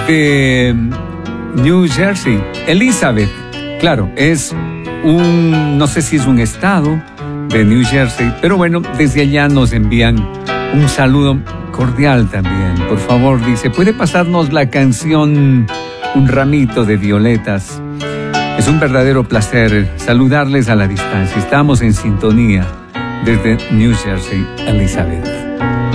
de New Jersey. Elizabeth, claro, es no sé si es un estado de New Jersey, pero bueno, desde allá nos envían un saludo cordial también. Por favor, dice, ¿puede pasarnos la canción Un ramito de violetas? Es un verdadero placer saludarles a la distancia. Estamos en sintonía desde New Jersey, Elizabeth.